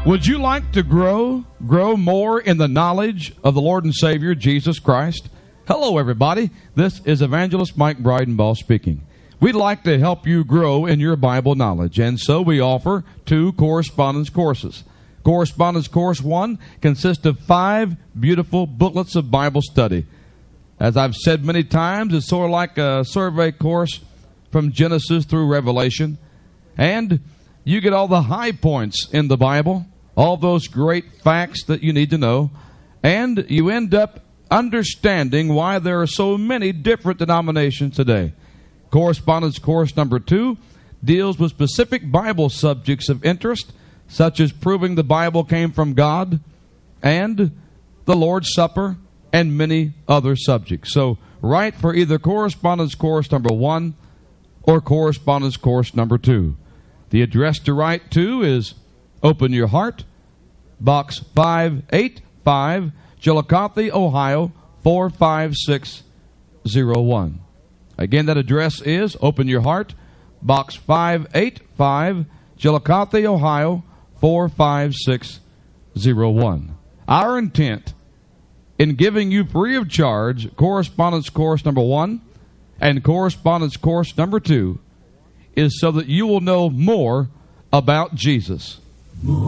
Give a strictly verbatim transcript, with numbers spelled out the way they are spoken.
Would you like to grow, grow more in the knowledge of the Lord and Savior, Jesus Christ? Hello, everybody. This is Evangelist Mike Breidenball speaking. We'd like to help you grow in your Bible knowledge, and so we offer two correspondence courses. Correspondence Course one consists of five beautiful booklets of Bible study. As I've said many times, it's sort of like a survey course from Genesis through Revelation. And you get all the high points in the Bible, all those great facts that you need to know, and you end up understanding why there are so many different denominations today. Correspondence Course number two deals with specific Bible subjects of interest, such as proving the Bible came from God and the Lord's Supper and many other subjects. So write for either Correspondence Course number one or Correspondence Course number two. The address to write to is Open Your Heart, Box five eighty-five, Chillicothe, Ohio, four five six zero one. Again, that address is Open Your Heart, Box five eighty-five, Chillicothe, Ohio, four five six zero one. Our intent in giving you free of charge Correspondence Course number one and Correspondence Course number two is so that you will know more about Jesus.